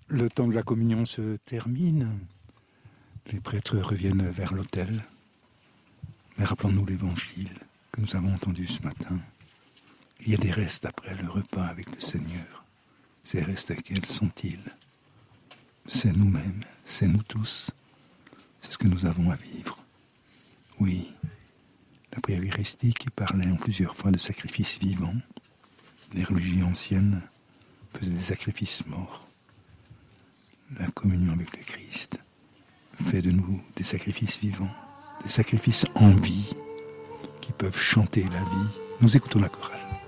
Le temps de la communion se termine. Les prêtres reviennent vers l'autel. Mais rappelons-nous l'évangile que nous avons entendu ce matin. Il y a des restes après le repas avec le Seigneur. Ces restes, quels sont-ils ? C'est nous-mêmes, c'est nous tous. C'est ce que nous avons à vivre. Oui, la prière eucharistique parlait en plusieurs fois de sacrifices vivants. Les religions anciennes faisaient des sacrifices morts. La communion avec le Christ fait de nous des sacrifices vivants, des sacrifices en vie qui peuvent chanter la vie. Nous écoutons la chorale.